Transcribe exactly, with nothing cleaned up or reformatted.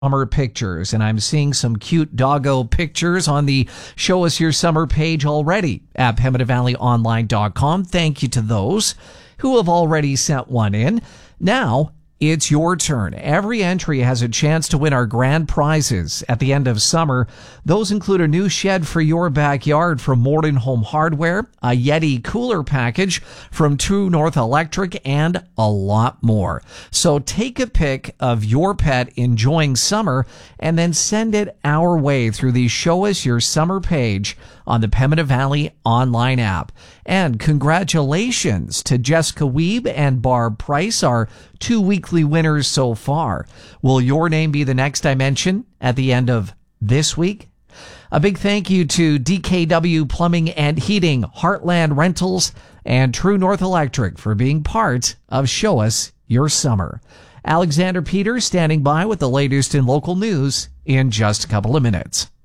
summer pictures, and I'm seeing some cute doggo pictures on the Show Us Your Summer page already at Pembina Valley Online dot com. Thank you to those who have already sent one in. Now it's your turn. Every entry has a chance to win our grand prizes at the end of summer. Those include a new shed for your backyard from Morton Home Hardware, a Yeti cooler package from True North Electric, and a lot more. So take a pic of your pet enjoying summer and then send it our way through the Show Us Your Summer page on the Pembina Valley Online app. And congratulations to Jessica Weeb and Barb Price, our two weekly winners so far. Will your name be the next I mention at the end of this week? A big thank you to D K W Plumbing and Heating, Heartland Rentals, and True North Electric for being part of Show Us Your Summer. Alexander Peters standing by with the latest in local news in just a couple of minutes.